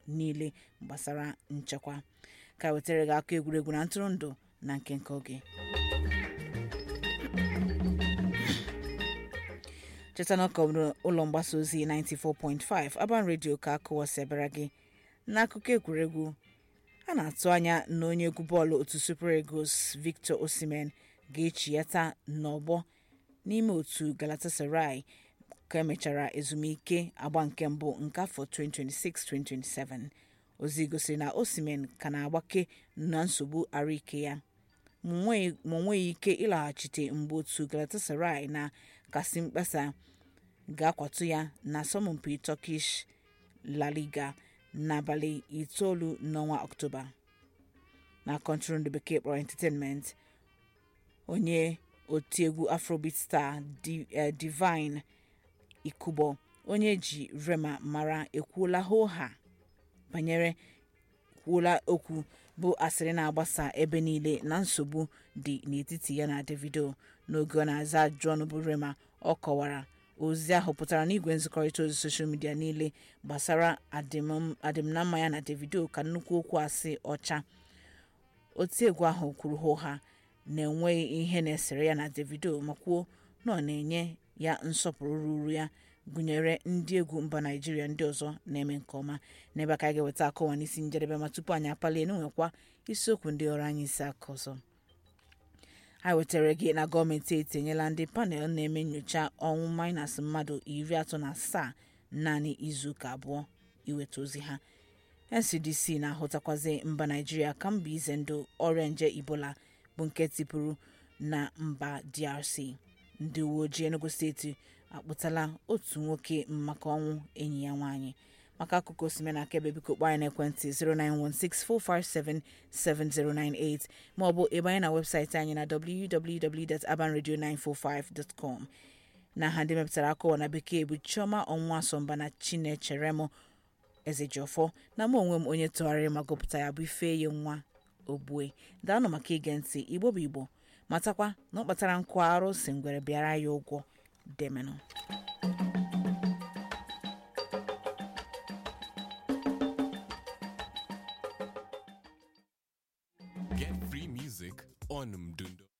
niile gbasara nchekwa. Ka wetara gị akụ egwuregwu na ntụrụndụ na nke oge. Cheta na ọkọbụrụ ụlọ mgbasa ozi 94.5 Urban Radio ka akụwasịbara gị n'akụkọ egwuregwu. A na-atụ anya na onye egwu bọọlụ otu Super Eagles Victor Osimhen ga-echiyata n'ọgbọ n'ime otu Galatasaray ka emechara ezumike agba nke mbụ nke afọ 2026-2027. Ozi gosiri na Osimhen ka na-agbake na nsogbu arụike ya ma nweghị ike ịlaghachite mgbe otu Galatasaray na kasị mkpesa ga-akwatu ya na asọmpi Turkish La Liga n'abalị 9 n'ọnwa Ọktoba. Na kọntrol bekee kpọrọ Entertainment, onye otiegwu Afrobeat star Divine Ikubo, onye ji Rema mara, ekwuola okwu bụ asịrị na-agbasa ebe niile na nsogbu dị n'etiti ya na Davido. N'oge ọ na-aza ajụjụ ọnụ bụ Rema, ọ kọwara ozi ahụ pụtara n'igwe nzikọrịta ozi soshal midia niile gbasara adịm na mma ya na Davido ka nnukwu okwu asị ọcha. Otiegwu ahụ kwuru hooha na enweghị ihe na-esere ya na Davido ma kwuo na ọ na-enye ya nsọpụrụ ruru ya, gụnyere ndị egwu mba Naịjirịa ndị ọzọ na-eme nke ọma. N'ebe ka anyị ga-eweta akọwa n'isi njedebe, ma tupu anyị apalie n'enwekwa isiokwu ndị ọrụ anyị isi aka ọzọ. Anyị wetara gị na gọọmenti etinyela ndị panel na-eme nyocha ọnwụ minus mmadụ 37 naanị izuụka abụọ iweta ozi ha. NCDC na-ahụtakwazi mba Naịjirịa ka mba ize ndụ ọrịa nje Ebola bụ nke tipụrụ na mba DRC. Ndị uwe ojii Enugu steeti akpụtala otu nwoke maka ọnwụ enyi ya nwaanyị. Maka akụkọ Osimhen akaebe, biko kpọọ anyị n'ekwentị 09164577098 maọbụ ebe anyị na webụsaịtị anyị na www.urbanradio945.com. Na ha ndị mepụtara akụwa na bekee bụ Chioma Onwuasomba na Chinecherem Ezejiọfọ, na mụ onwe m onye tụgharịrị ma gụpụta ya bụ Ifeyi Nwa Ogbue. Daanụ maka ige ntị. Igbo bụ Igbo, matakwa na ọ kpatara nkụ arụ si ngwere bịara ya ụgwọ. Demenụ. Get free music on Mdundo.